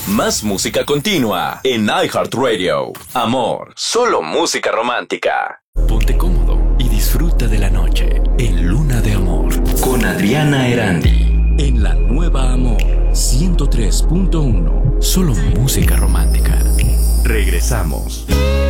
Más música continua en iHeartRadio. Amor, solo música romántica. Ponte cómodo y disfruta de la noche en Luna de Amor con Adriana Erandi. En la nueva Amor 103.1. Solo música romántica. Regresamos.